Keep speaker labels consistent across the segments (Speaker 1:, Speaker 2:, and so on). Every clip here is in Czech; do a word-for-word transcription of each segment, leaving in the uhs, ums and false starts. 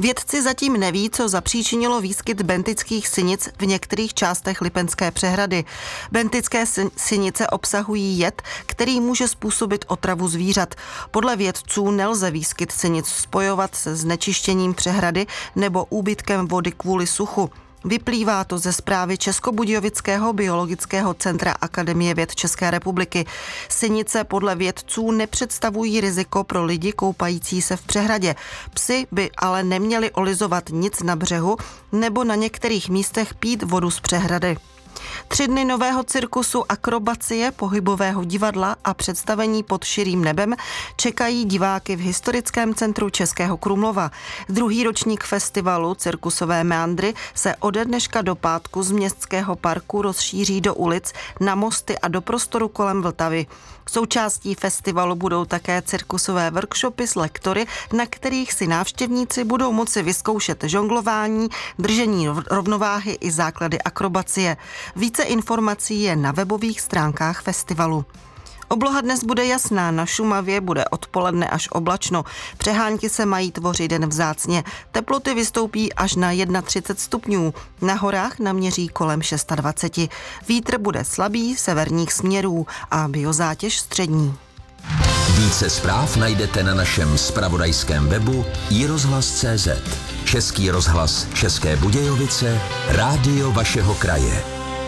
Speaker 1: Vědci zatím neví, co zapříčinilo výskyt bentických sinic v některých částech Lipenské přehrady. Bentické sinice obsahují jed, který může způsobit otravu zvířat. Podle vědců nelze výskyt sinic spojovat se znečištěním přehrady nebo úbytkem vody kvůli suchu. Vyplývá to ze zprávy Českobudějovického biologického centra Akademie věd České republiky. Sinice podle vědců nepředstavují riziko pro lidi koupající se v přehradě. Psi by ale neměli olizovat nic na břehu nebo na některých místech pít vodu z přehrady. Tři dny nového cirkusu, akrobacie, pohybového divadla a představení pod širým nebem čekají diváky v historickém centru Českého Krumlova. Druhý ročník festivalu Cirkusové meandry se ode dneška do pátku z městského parku rozšíří do ulic, na mosty a do prostoru kolem Vltavy. Součástí festivalu budou také cirkusové workshopy s lektory, na kterých si návštěvníci budou moci vyzkoušet žonglování, držení rovnováhy i základy akrobacie. Více informací je na webových stránkách festivalu. Obloha dnes bude jasná, na Šumavě bude odpoledne až oblačno. Přehánky se mají tvořit jen vzácně. Teploty vystoupí až na třicet jedna stupňů. Na horách naměří kolem dvacet šest. Vítr bude slabý severních směrů a biozátěž střední.
Speaker 2: Více zpráv najdete na našem zpravodajském webu i rozhlas tečka cé zet. Český rozhlas České Budějovice, rádio vašeho kraje.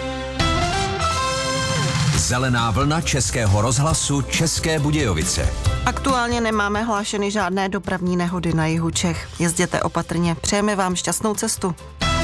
Speaker 2: Zelená vlna Českého rozhlasu České Budějovice.
Speaker 1: Aktuálně nemáme hlášeny žádné dopravní nehody na jihu Čech. Jezděte opatrně. Přejeme vám šťastnou cestu.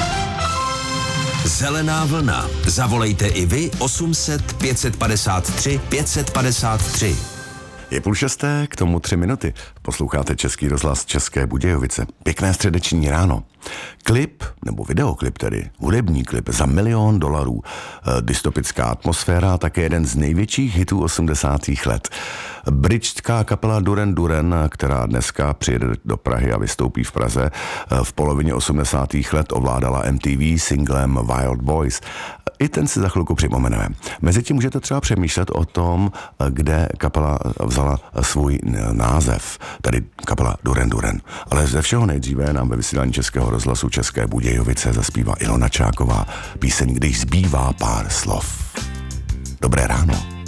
Speaker 2: Zelená vlna. Zavolejte i vy osm set pět padesát tři pět padesát tři.
Speaker 3: Je půl šesté, k tomu tři minuty. Posloucháte Český rozhlas České Budějovice. Pěkné středeční ráno. Klip, nebo videoklip tedy, hudební klip za milion dolarů. E, dystopická atmosféra, také jeden z největších hitů osmdesátých let. Britská kapela Duran Duran, která dneska přijede do Prahy a vystoupí v Praze, v polovině osmdesátých let ovládala M T V singlem Wild Boys. I ten si za chvilku připomeneme. Mezitím můžete třeba přemýšlet o tom, kde kapela vzala svůj název, tedy kapela Duran Duran. Ale ze všeho nejdříve nám ve vysílání Českého rozhlasu České Budějovice zaspívá Ilona Čáková píseň Když zbývá pár slov. Dobré ráno.